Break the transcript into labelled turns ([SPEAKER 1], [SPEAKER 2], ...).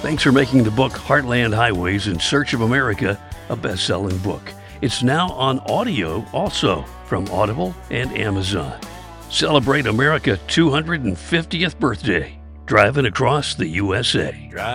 [SPEAKER 1] Thanks for making the book Heartland Highways in Search of America a best-selling book. It's now on audio also from Audible and Amazon. Celebrate America's 250th birthday, driving across the USA.